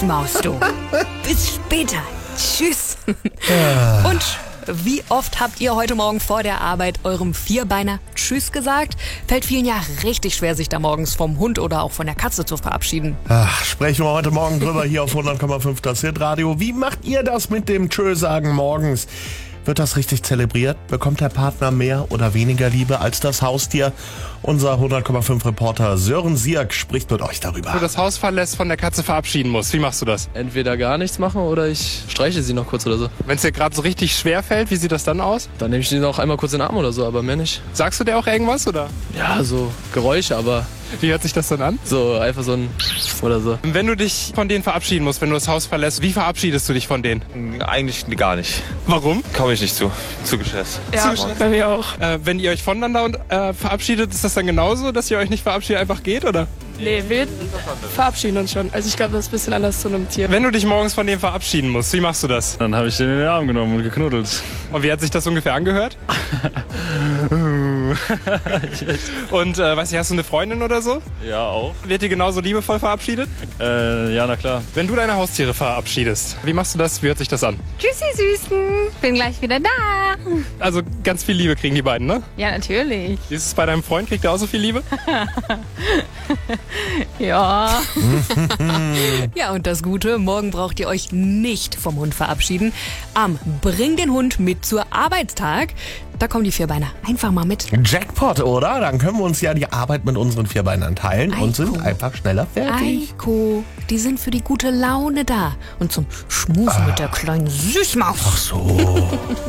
Maus, du. Bis später. Tschüss. Und wie oft habt ihr heute Morgen vor der Arbeit eurem Vierbeiner Tschüss gesagt? Fällt vielen ja richtig schwer, sich da morgens vom Hund oder auch von der Katze zu verabschieden. Ach, sprechen wir heute Morgen drüber hier auf 100,5 das Hitradio. Wie macht ihr das mit dem Tschö sagen morgens? Wird das richtig zelebriert? Bekommt der Partner mehr oder weniger Liebe als das Haustier? Unser 100,5 Reporter Sören Sierk spricht mit euch darüber. Wenn du das Haus verlässt, von der Katze verabschieden musst, wie machst du das? Entweder gar nichts machen oder ich streiche sie noch kurz oder so. Wenn es dir gerade so richtig schwer fällt, wie sieht das dann aus? Dann nehme ich sie noch einmal kurz in den Arm oder so, aber mehr nicht. Sagst du dir auch irgendwas, oder? Ja, so Geräusche, aber Wie hört sich das dann an? so einfach so ein oder so. Wenn du dich von denen verabschieden musst, wenn du das Haus verlässt, wie verabschiedest du dich von denen? Eigentlich gar nicht. Warum? Komme ich nicht zu. Zu gestresst. Ja, bei mir auch. Wenn ihr euch voneinander verabschiedet, ist das dann genauso, dass ihr euch nicht verabschiedet, einfach geht, oder? Nee, wir verabschieden uns schon. Also ich glaube, das ist ein bisschen anders zu einem Tier. Wenn du dich morgens von denen verabschieden musst, wie machst du das? Dann habe ich den in den Arm genommen und geknuddelt. Und wie hat sich das ungefähr angehört? Und weißt du, hast du eine Freundin oder so? Ja, auch. Wird die genauso liebevoll verabschiedet? Ja, na klar. Wenn du deine Haustiere verabschiedest, wie machst du das? Wie hört sich das an? Tschüssi, Süßen. Bin gleich wieder da. Also ganz viel Liebe kriegen die beiden, ne? Ja, natürlich. Wie ist es bei deinem Freund? Kriegt er auch so viel Liebe? Ja. Ja, und das Gute, morgen braucht ihr euch nicht vom Hund verabschieden. Am Bring den Hund mit zur Arbeitstag, da kommen die Vierbeiner einfach mal mit. Jackpot, oder? Dann können wir uns ja die Arbeit mit unseren Vierbeinern teilen und sind Eiko. einfach schneller fertig. Eiko, die sind für die gute Laune da und zum Schmusen mit der kleinen Süßmaus. Ach so.